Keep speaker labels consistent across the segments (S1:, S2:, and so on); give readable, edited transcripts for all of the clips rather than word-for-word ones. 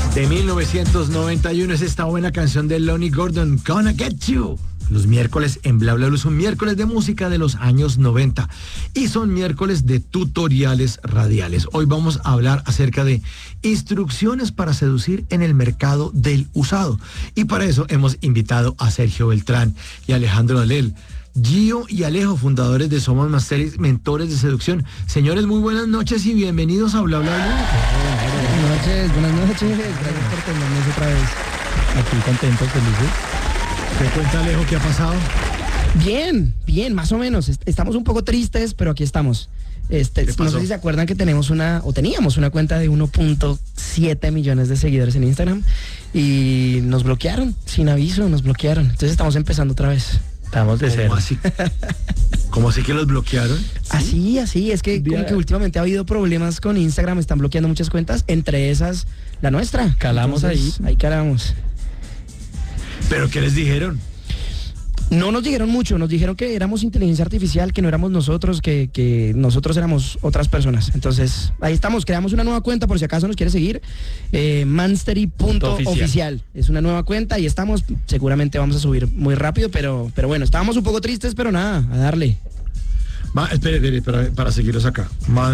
S1: De 1991 es esta buena canción de Lonnie Gordon, Gonna Get You. Los miércoles en Bla Bla Blue son miércoles de música de los años 90 y son miércoles de tutoriales radiales. Hoy vamos a hablar acerca de instrucciones para seducir en el mercado del usado. Y para eso hemos invitado a Sergio Beltrán y Alejandro Alel. Gio y Alejo, fundadores de Somos Masteris, mentores de seducción. Señores, muy buenas noches y bienvenidos a Bla Bla Blue.
S2: Buenas noches. Gracias por tenernos otra vez.
S3: Aquí contentos, felices.
S1: ¿Qué cuenta, Alejo? ¿Qué ha pasado?
S2: Bien, más o menos. Estamos un poco tristes, pero aquí estamos. No sé si se acuerdan que teníamos una cuenta de 1.7 millones de seguidores en Instagram y nos bloquearon, sin aviso, nos bloquearon. Entonces estamos empezando otra vez.
S3: Estamos de cero.
S1: ¿Cómo así que los bloquearon?
S2: ¿Sí? Así, es que como que últimamente ha habido problemas con Instagram, están bloqueando muchas cuentas, entre esas la nuestra.
S3: Calamos.
S2: Entonces, ahí calamos.
S1: ¿Pero qué les dijeron?
S2: No nos dijeron mucho, nos dijeron que éramos inteligencia artificial, que no éramos nosotros, que nosotros éramos otras personas. Entonces, ahí estamos, creamos una nueva cuenta por si acaso nos quiere seguir, manstery.oficial. Es una nueva cuenta y estamos, seguramente vamos a subir muy rápido, pero bueno, estábamos un poco tristes, pero nada, a darle.
S1: Espere, para seguirlos acá.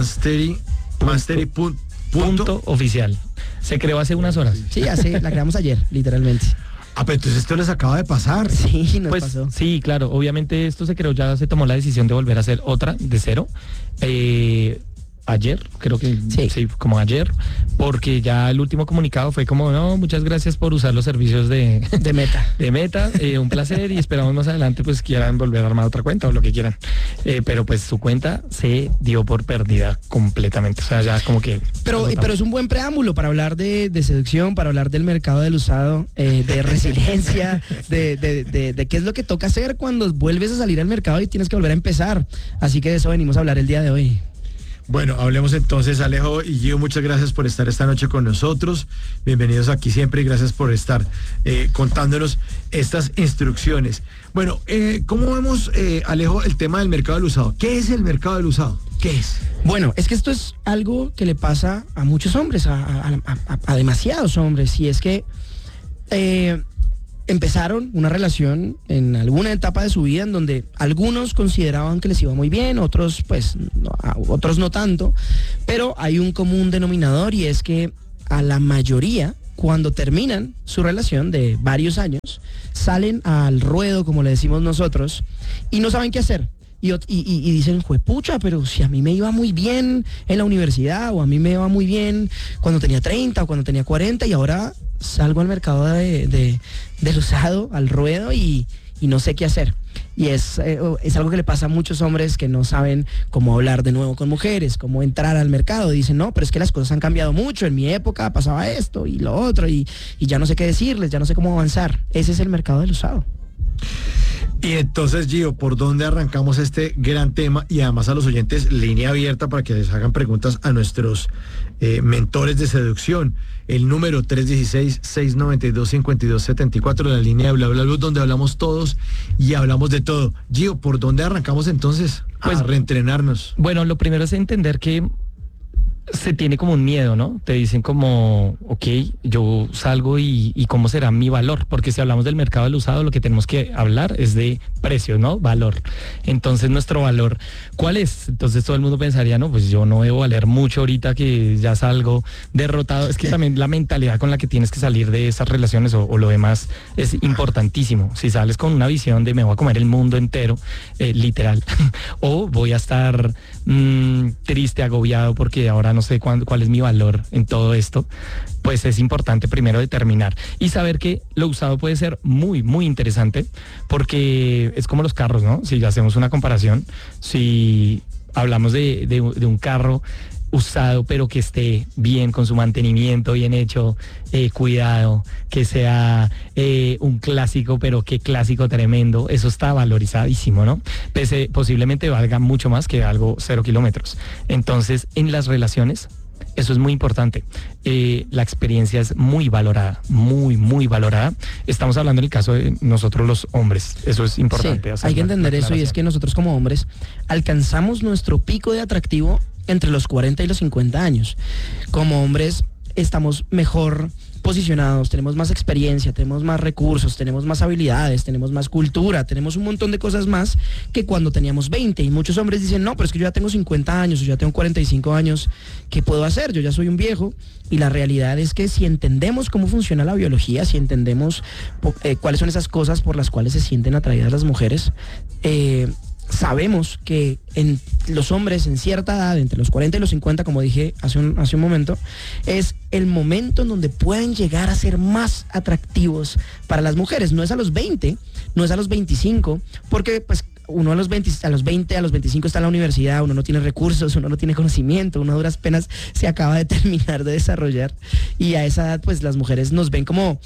S3: Manstery.oficial. Se creó hace unas horas.
S2: Sí, la creamos ayer, literalmente.
S1: Pero entonces esto les acaba de pasar.
S2: Sí, nos pasó.
S3: Sí, claro, obviamente esto se creó, ya se tomó la decisión de volver a hacer otra de cero. Ayer, creo que sí, como ayer, porque ya el último comunicado fue como, no, muchas gracias por usar los servicios de Meta, un placer y esperamos más adelante pues quieran volver a armar otra cuenta o lo que quieran, pero pues su cuenta se dio por perdida completamente, o sea, ya como que...
S2: Pero es un buen preámbulo para hablar de seducción, para hablar del mercado del usado, de resiliencia, de qué es lo que toca hacer cuando vuelves a salir al mercado y tienes que volver a empezar, así que de eso venimos a hablar el día de hoy.
S1: Bueno, hablemos entonces, Alejo y Gio, muchas gracias por estar esta noche con nosotros, bienvenidos aquí siempre y gracias por estar contándonos estas instrucciones. Bueno, ¿cómo vemos, Alejo, el tema del mercado del usado? ¿Qué es el mercado del usado? ¿Qué es?
S2: Bueno, es que esto es algo que le pasa a muchos hombres, a demasiados hombres, y es que... empezaron una relación en alguna etapa de su vida en donde algunos consideraban que les iba muy bien, otros pues otros no tanto, pero hay un común denominador y es que a la mayoría cuando terminan su relación de varios años salen al ruedo, como le decimos nosotros, y no saben qué hacer. Y dicen, juepucha, pero si a mí me iba muy bien en la universidad, o a mí me iba muy bien cuando tenía 30 o cuando tenía 40, y ahora salgo al mercado del usado, al ruedo, y no sé qué hacer. Y es algo que le pasa a muchos hombres que no saben cómo hablar de nuevo con mujeres, cómo entrar al mercado. Dicen, no, pero es que las cosas han cambiado mucho, en mi época pasaba esto y lo otro, y ya no sé qué decirles, ya no sé cómo avanzar. Ese es el mercado del usado.
S1: Y entonces, Gio, ¿por dónde arrancamos este gran tema? Y además a los oyentes, línea abierta para que les hagan preguntas a nuestros mentores de seducción. El número 316-692-5274, la línea de Bla Bla Blue, donde hablamos todos y hablamos de todo. Gio, ¿por dónde arrancamos entonces a reentrenarnos?
S3: Bueno, lo primero es entender que se tiene como un miedo, ¿no? Te dicen como, ok, yo salgo y ¿cómo será mi valor? Porque si hablamos del mercado del usado, lo que tenemos que hablar es de precio, ¿no? Valor. Entonces, nuestro valor, ¿cuál es? Entonces, todo el mundo pensaría, no, pues yo no debo valer mucho ahorita que ya salgo derrotado. Es que también la mentalidad con la que tienes que salir de esas relaciones o lo demás es importantísimo. Si sales con una visión de me voy a comer el mundo entero, literal, o voy a estar triste, agobiado porque ahora no sé cuál es mi valor en todo esto, pues es importante primero determinar y saber que lo usado puede ser muy, muy interesante porque es como los carros, ¿no? Si hacemos una comparación, si hablamos de un carro usado, pero que esté bien con su mantenimiento bien hecho, cuidado, que sea un clásico, pero qué clásico tremendo, eso está valorizadísimo, ¿no? Posiblemente valga mucho más que algo 0 kilómetros. Entonces, en las relaciones, eso es muy importante. La experiencia es muy valorada, muy, muy valorada. Estamos hablando en el caso de nosotros los hombres. Eso es importante.
S2: Sí, hay que entender eso, y es que nosotros como hombres alcanzamos nuestro pico de atractivo entre los 40 y los 50 años. Como hombres estamos mejor posicionados, tenemos más experiencia, tenemos más recursos, tenemos más habilidades, tenemos más cultura, tenemos un montón de cosas más que cuando teníamos 20. Y muchos hombres dicen, no, pero es que yo ya tengo 50 años o ya tengo 45 años, ¿qué puedo hacer? Yo ya soy un viejo. Y la realidad es que si entendemos cómo funciona la biología, si entendemos cuáles son esas cosas por las cuales se sienten atraídas las mujeres, sabemos que en los hombres en cierta edad, entre los 40 y los 50, como dije hace un momento, es el momento en donde pueden llegar a ser más atractivos para las mujeres. No es a los 20, no es a los 25, porque pues uno a los 20, a los 25 está en la universidad, uno no tiene recursos, uno no tiene conocimiento, uno a duras penas se acaba de terminar de desarrollar, y a esa edad pues las mujeres nos ven como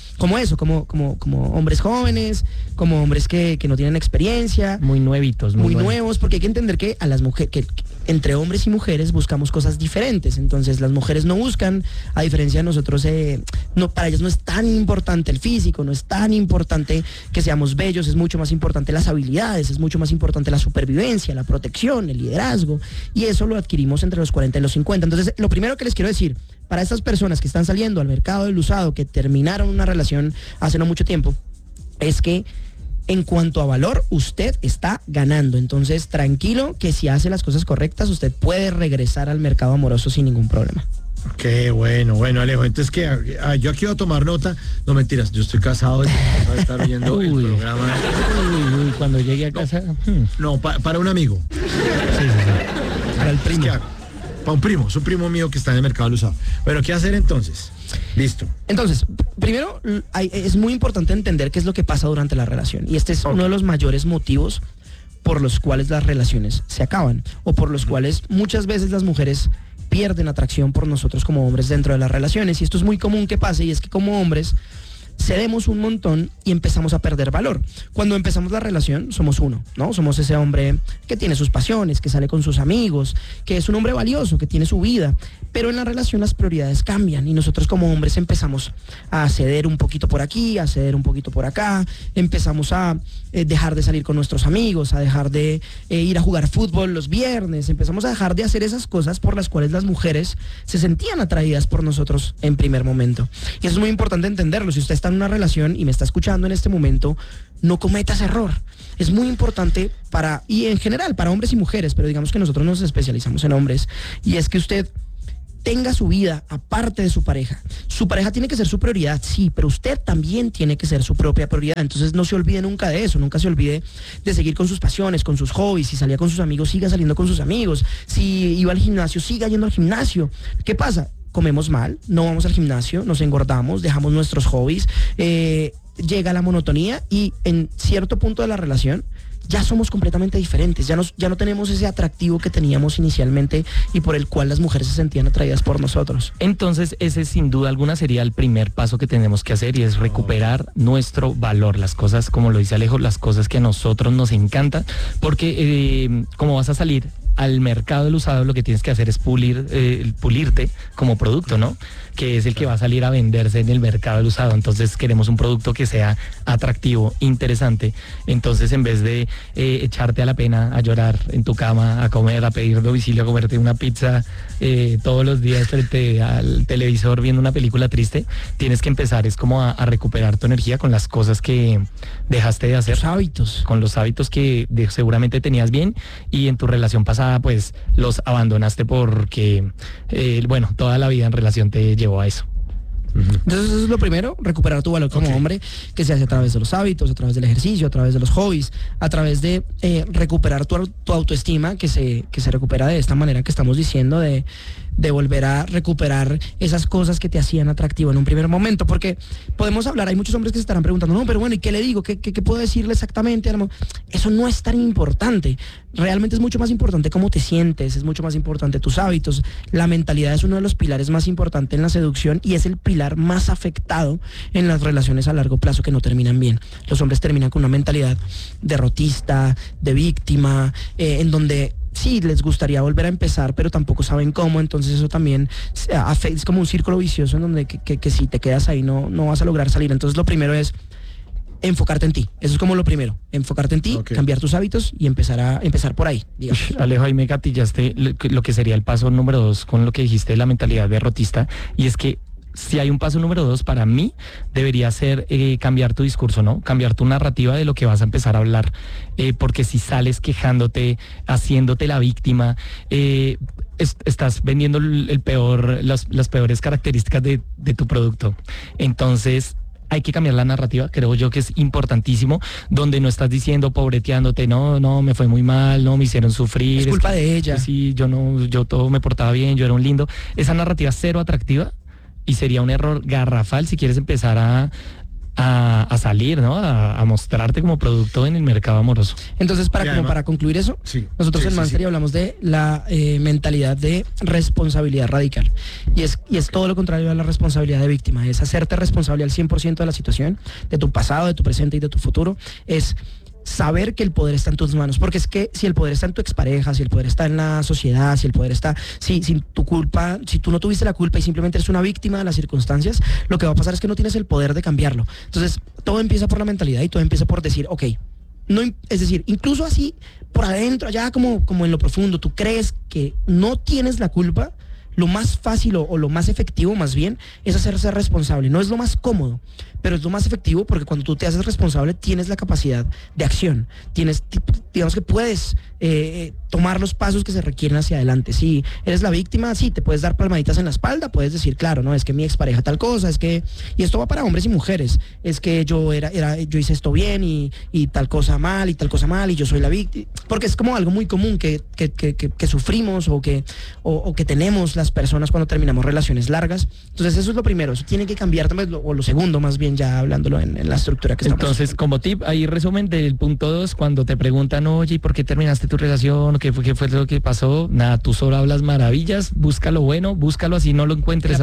S2: hombres jóvenes, como hombres que no tienen experiencia.
S3: Muy nuevitos.
S2: Muy nuevos, porque hay que entender que a las mujeres, que entre hombres y mujeres buscamos cosas diferentes. Entonces las mujeres no buscan, a diferencia de nosotros, para ellas no es tan importante el físico, no es tan importante que seamos bellos, es mucho más importante las habilidades, es mucho más importante la supervivencia, la protección, el liderazgo, y eso lo adquirimos entre los 40 y los 50. Entonces, lo primero que les quiero decir, para estas personas que están saliendo al mercado del usado, que terminaron una relación hace no mucho tiempo, es que en cuanto a valor, usted está ganando. Entonces, tranquilo, que si hace las cosas correctas, usted puede regresar al mercado amoroso sin ningún problema.
S1: Qué bueno, Alejo. Entonces, yo aquí voy a tomar nota. No, mentiras, yo estoy casado y voy a estar viendo el programa.
S3: Cuando llegue a casa.
S1: No, para un amigo.
S3: Sí.
S2: Para el primo.
S1: Para un primo, es un primo mío que está en el mercado del usado. Bueno, ¿qué hacer entonces? Listo.
S2: Entonces, primero, es muy importante entender qué es lo que pasa durante la relación. Y este es uno de los mayores motivos por los cuales las relaciones se acaban, o por los cuales muchas veces las mujeres pierden atracción por nosotros como hombres dentro de las relaciones. Y esto es muy común que pase, y es que como hombres cedemos un montón y empezamos a perder valor. Cuando empezamos la relación somos uno, ¿no? Somos ese hombre que tiene sus pasiones, que sale con sus amigos, que es un hombre valioso, que tiene su vida. Pero en la relación las prioridades cambian y nosotros como hombres empezamos a ceder un poquito por aquí, a ceder un poquito por acá, empezamos a dejar de salir con nuestros amigos, a dejar de ir a jugar fútbol los viernes, empezamos a dejar de hacer esas cosas por las cuales las mujeres se sentían atraídas por nosotros en primer momento. Y eso es muy importante entenderlo. Si usted está en una relación y me está escuchando en este momento, no cometa ese error. Es muy importante y en general para hombres y mujeres, pero digamos que nosotros nos especializamos en hombres, y es que usted tenga su vida aparte de su pareja. Su pareja tiene que ser su prioridad, sí, pero usted también tiene que ser su propia prioridad. Entonces no se olvide nunca de eso, nunca se olvide de seguir con sus pasiones, con sus hobbies. Si salía con sus amigos, siga saliendo con sus amigos. Si iba al gimnasio, siga yendo al gimnasio. ¿Qué pasa? Comemos mal, no vamos al gimnasio, nos engordamos, dejamos nuestros hobbies, llega la monotonía, y en cierto punto de la relación ya somos completamente diferentes, ya no tenemos ese atractivo que teníamos inicialmente y por el cual las mujeres se sentían atraídas por nosotros.
S3: Entonces ese sin duda alguna sería el primer paso que tenemos que hacer, y es recuperar nuestro valor, las cosas, como lo dice Alejo, las cosas que a nosotros nos encantan, porque como vas a salir al mercado del usado, lo que tienes que hacer es pulirte como producto, ¿no? Que es el que va a salir a venderse en el mercado del usado. Entonces queremos un producto que sea atractivo, interesante. Entonces, en vez de echarte a la pena, a llorar en tu cama, a comer, a pedir domicilio, a comerte una pizza todos los días frente al televisor viendo una película triste, tienes que empezar como a recuperar tu energía con las cosas que dejaste de hacer.
S2: Los hábitos.
S3: Con los hábitos que seguramente tenías bien, y en tu relación pasada pues los abandonaste porque toda la vida en relación te llevó a eso.
S2: Entonces eso es lo primero, recuperar tu valor como hombre, que se hace a través de los hábitos, a través del ejercicio, a través de los hobbies, a través de recuperar tu autoestima, que se recupera de esta manera que estamos diciendo, de volver a recuperar esas cosas que te hacían atractivo en un primer momento. Porque podemos hablar, hay muchos hombres que se estarán preguntando, no, pero bueno, ¿y qué le digo? ¿Qué puedo decirle exactamente? Eso no es tan importante. Realmente es mucho más importante cómo te sientes, es mucho más importante tus hábitos. La mentalidad es uno de los pilares más importantes en la seducción, y es el pilar más afectado en las relaciones a largo plazo que no terminan bien. Los hombres terminan con una mentalidad derrotista, de víctima, en donde sí les gustaría volver a empezar, pero tampoco saben cómo. Entonces eso también es como un círculo vicioso en donde que si te quedas ahí no vas a lograr salir. Entonces lo primero es enfocarte en ti. Eso es como lo primero, enfocarte en ti, cambiar tus hábitos y empezar por ahí, digamos.
S3: Alejo, ahí me gatillaste lo que sería el paso número 2 con lo que dijiste de la mentalidad derrotista, y es que si hay un paso número 2, para mí debería ser cambiar tu discurso, ¿no? Cambiar tu narrativa de lo que vas a empezar a hablar, porque si sales quejándote, haciéndote la víctima, estás vendiendo las peores características de tu producto. Entonces, hay que cambiar la narrativa, creo yo que es importantísimo, donde no estás diciendo, pobreteándote, no, me fue muy mal, no, me hicieron sufrir.
S2: Es culpa de ella.
S3: Sí, yo todo me portaba bien, yo era un lindo. Esa narrativa cero atractiva, y sería un error garrafal si quieres empezar a salir, ¿no? A mostrarte como producto en el mercado amoroso.
S2: Entonces, para concluir eso, nosotros en Manster hablamos de la mentalidad de responsabilidad radical. Y es todo lo contrario a la responsabilidad de víctima. Es hacerte responsable al 100% de la situación, de tu pasado, de tu presente y de tu futuro. Es saber que el poder está en tus manos, porque es que si el poder está en tu expareja, si el poder está en la sociedad, si el poder está, sin tu culpa, si tú no tuviste la culpa y simplemente eres una víctima de las circunstancias, lo que va a pasar es que no tienes el poder de cambiarlo. Entonces, todo empieza por la mentalidad y todo empieza por decir, ok, no, es decir, incluso así, por adentro, allá como en lo profundo, tú crees que no tienes la culpa, lo más fácil o lo más efectivo más bien es hacerse responsable. No es lo más cómodo, pero es lo más efectivo, porque cuando tú te haces responsable tienes la capacidad de acción, digamos que puedes tomar los pasos que se requieren hacia adelante. Si eres la víctima, sí, te puedes dar palmaditas en la espalda, puedes decir, claro, no, es que mi expareja tal cosa, es que, y esto va para hombres y mujeres, es que yo hice esto bien y tal cosa mal y yo soy la víctima, porque es como algo muy común que sufrimos o que tenemos las personas cuando terminamos relaciones largas. Entonces eso es lo primero, eso tiene que cambiar también, o lo segundo más bien, ya hablándolo en la estructura que estamos.
S3: Entonces, como tip, ahí resumen del punto 2, cuando te preguntan, oye, ¿y por qué terminaste tu relación? ¿Qué fue lo que pasó? Nada, tú solo hablas maravillas, busca lo bueno, búscalo, así no lo encuentres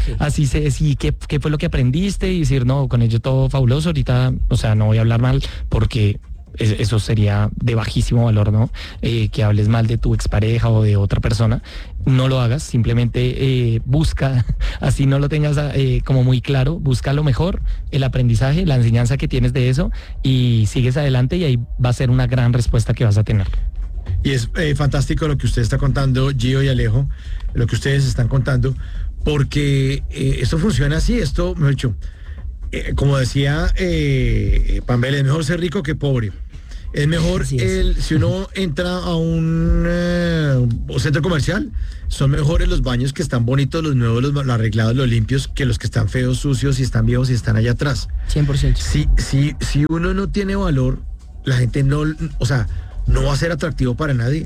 S3: así ¿qué fue lo que aprendiste? Y decir, no, con ello todo fabuloso, ahorita, o sea, no voy a hablar mal, porque eso sería de bajísimo valor, ¿no? Que hables mal de tu expareja o de otra persona. No lo hagas, simplemente busca, así no lo tengas como muy claro, busca lo mejor, el aprendizaje, la enseñanza que tienes de eso, y sigues adelante, y ahí va a ser una gran respuesta que vas a tener.
S1: Y es fantástico lo que usted está contando, Gio y Alejo, lo que ustedes están contando, porque esto funciona así, esto, mejor dicho, como decía Pambela, es mejor ser rico que pobre. Es mejor, si uno entra a un centro comercial, son mejores los baños que están bonitos, los nuevos, los arreglados, los limpios, que los que están feos, sucios y están viejos y están allá atrás.
S2: 100%.
S1: Si uno no tiene valor, la gente no va a ser atractivo para nadie,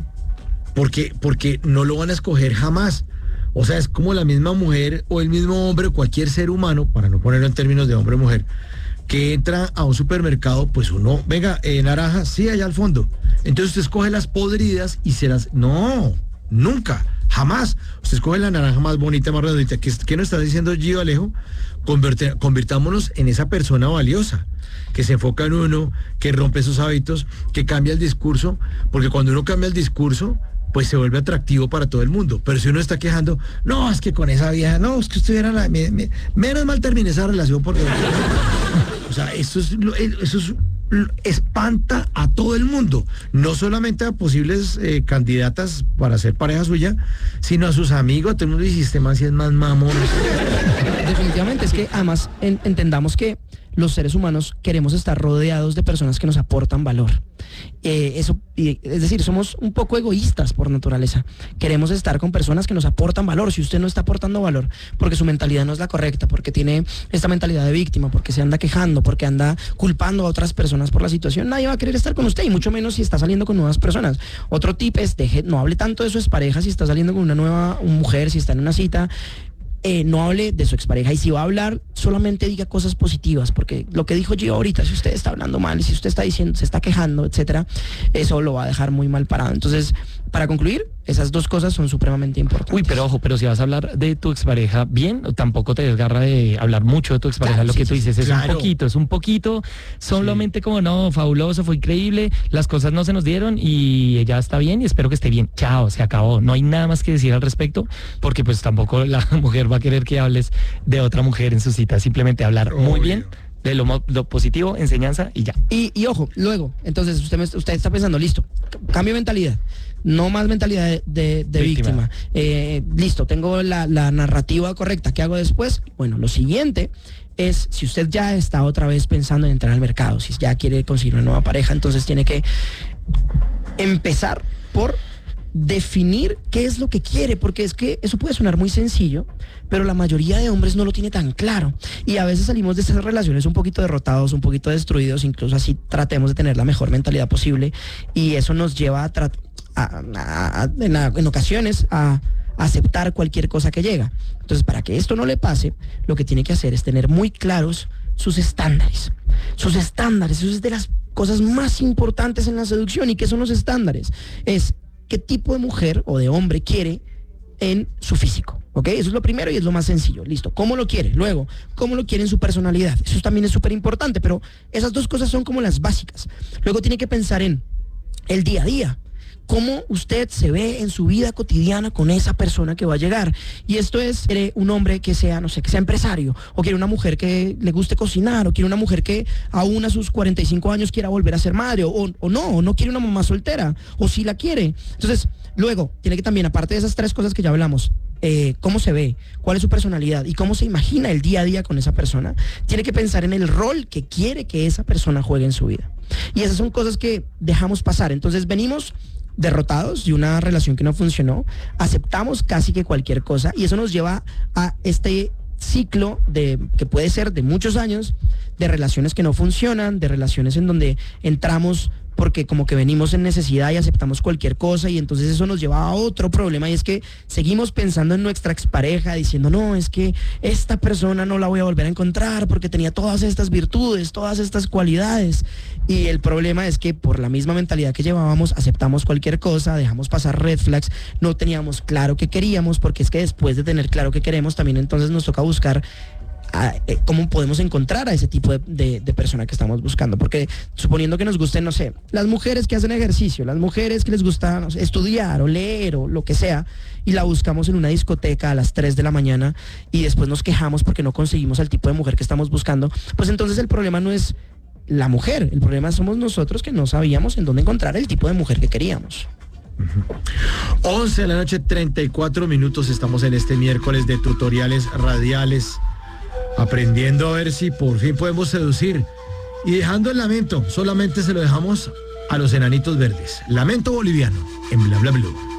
S1: porque no lo van a escoger jamás. O sea, es como la misma mujer o el mismo hombre o cualquier ser humano, para no ponerlo en términos de hombre o mujer, que entra a un supermercado, pues uno, venga, naranja, sí, allá al fondo. Entonces usted escoge las podridas y no, nunca, jamás. Usted escoge la naranja más bonita, más redondita. ¿Qué nos está diciendo Gio, Alejo? Convirtámonos en esa persona valiosa, que se enfoca en uno, que rompe esos hábitos, que cambia el discurso, porque cuando uno cambia el discurso, pues se vuelve atractivo para todo el mundo. Pero si uno está quejando, no, es que con esa vieja, no, es que usted era menos mal terminé esa relación porque... O sea, eso espanta a todo el mundo, no solamente a posibles candidatas para ser pareja suya, sino a sus amigos, a todo el mundo, y sistema si es más mamón.
S2: Definitivamente, es que además entendamos que los seres humanos queremos estar rodeados de personas que nos aportan valor. Es decir, somos un poco egoístas por naturaleza. Queremos estar con personas que nos aportan valor. Si usted no está aportando valor porque su mentalidad no es la correcta, porque tiene esta mentalidad de víctima, porque se anda quejando, porque anda culpando a otras personas por la situación, nadie va a querer estar con usted, y mucho menos si está saliendo con nuevas personas. Otro tip es, no hable tanto de su expareja si está saliendo con una nueva mujer, si está en una cita. No hable de su expareja, y si va a hablar, solamente diga cosas positivas, porque lo que dijo Gio ahorita, si usted está hablando mal, si usted está diciendo, se está quejando, etcétera, eso lo va a dejar muy mal parado. Entonces, para concluir, esas dos cosas son supremamente importantes.
S3: Uy, pero ojo, pero si vas a hablar de tu expareja bien, tampoco te desgarra de hablar mucho de tu expareja. Claro, lo que tú dices es claro. Es un poquito, solamente como, no, fabuloso, fue increíble, las cosas no se nos dieron y ella está bien y espero que esté bien. Chao, se acabó. No hay nada más que decir al respecto, porque pues tampoco la mujer va a querer que hables de otra mujer en su cita, simplemente hablar muy bien de lo positivo, enseñanza y ya.
S2: Y ojo, luego, entonces usted está pensando, listo, cambio de mentalidad. No más mentalidad de víctima. Listo, tengo la narrativa correcta. ¿Qué hago después? Bueno, lo siguiente es, si usted ya está otra vez pensando en entrar al mercado, si ya quiere conseguir una nueva pareja, entonces tiene que empezar por definir qué es lo que quiere, porque es que eso puede sonar muy sencillo, pero la mayoría de hombres no lo tiene tan claro, y a veces salimos de estas relaciones un poquito derrotados, un poquito destruidos, incluso así tratemos de tener la mejor mentalidad posible, y eso nos lleva en ocasiones a aceptar cualquier cosa que llega. Entonces, para que esto no le pase, lo que tiene que hacer es tener muy claros sus estándares. Sus estándares, eso es de las cosas más importantes en la seducción. ¿Y qué son los estándares? Es qué tipo de mujer o de hombre quiere en su físico, ¿ok? Eso es lo primero y es lo más sencillo. Listo, ¿cómo lo quiere? Luego, ¿cómo lo quiere en su personalidad? Eso también es súper importante, pero esas dos cosas son como las básicas. Luego tiene que pensar en el día a día. ¿Cómo usted se ve en su vida cotidiana con esa persona que va a llegar? Y esto es, quiere un hombre que sea, no sé, que sea empresario, o quiere una mujer que le guste cocinar, o quiere una mujer que aún a sus 45 años quiera volver a ser madre, o no quiere una mamá soltera, o sí la quiere. Entonces, luego, tiene que también, aparte de esas tres cosas que ya hablamos, cómo se ve, cuál es su personalidad y cómo se imagina el día a día con esa persona, tiene que pensar en el rol que quiere que esa persona juegue en su vida. Y esas son cosas que dejamos pasar. Entonces, venimos derrotados de una relación que no funcionó, aceptamos casi que cualquier cosa, y eso nos lleva a este ciclo que puede ser de muchos años, de relaciones que no funcionan, de relaciones en donde entramos porque como que venimos en necesidad y aceptamos cualquier cosa, y entonces eso nos lleva a otro problema, y es que seguimos pensando en nuestra expareja, diciendo, no, es que esta persona no la voy a volver a encontrar porque tenía todas estas virtudes, todas estas cualidades, y el problema es que por la misma mentalidad que llevábamos, aceptamos cualquier cosa, dejamos pasar red flags, no teníamos claro qué queríamos, porque es que después de tener claro qué queremos, también entonces nos toca buscar cómo podemos encontrar a ese tipo de persona que estamos buscando, porque suponiendo que nos gusten, no sé, las mujeres que hacen ejercicio, las mujeres que les gusta, no sé, estudiar o leer o lo que sea, y la buscamos en una discoteca a las 3 de la mañana y después nos quejamos porque no conseguimos al tipo de mujer que estamos buscando, pues entonces el problema no es la mujer, el problema somos nosotros, que no sabíamos en dónde encontrar el tipo de mujer que queríamos.
S1: 11 de la noche, 34 minutos, estamos en este miércoles de tutoriales radiales, aprendiendo a ver si por fin podemos seducir, y dejando el lamento, solamente se lo dejamos a los enanitos verdes. Lamento boliviano en Bla Bla Blue.